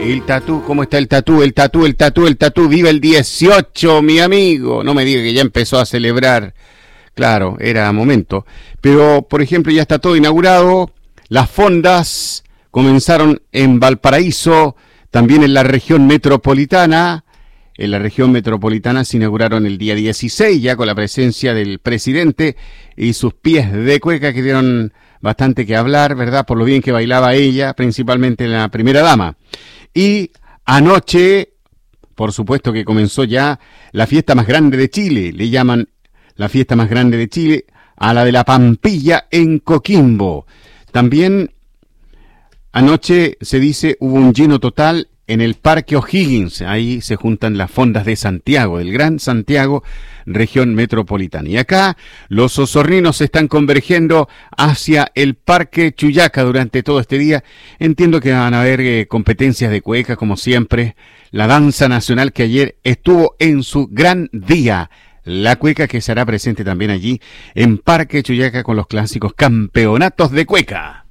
El tatú, ¿cómo está el tatú? El tatú, el tatú, el tatú. ¡Viva el 18, mi amigo! No me diga que ya empezó a celebrar. Claro, era momento. Pero, por ejemplo, ya está todo inaugurado. Las fondas comenzaron en Valparaíso, también en la región metropolitana. En la región metropolitana se inauguraron el día 16, ya con la presencia del presidente y sus pies de cueca que dieron bastante que hablar, ¿verdad? Por lo bien que bailaba ella, principalmente la primera dama. Y anoche, por supuesto que comenzó ya la fiesta más grande de Chile, le llaman la fiesta más grande de Chile, a la de la Pampilla en Coquimbo. También anoche se dice hubo un lleno total en el Parque O'Higgins. Ahí se juntan las fondas de Santiago, del Gran Santiago, región metropolitana. Y acá los osorninos se están convergiendo hacia el Parque Chuyaca durante todo este día. Entiendo que van a haber competencias de cueca, como siempre. La danza nacional que ayer estuvo en su gran día. La cueca que será presente también allí en Parque Chuyaca con los clásicos campeonatos de cueca.